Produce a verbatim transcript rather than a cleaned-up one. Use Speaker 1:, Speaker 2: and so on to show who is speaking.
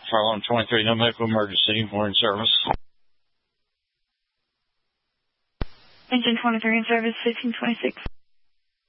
Speaker 1: Fire alarm twenty-three, no medical emergency. We're in service.
Speaker 2: Engine twenty-three in service, fifteen twenty-six.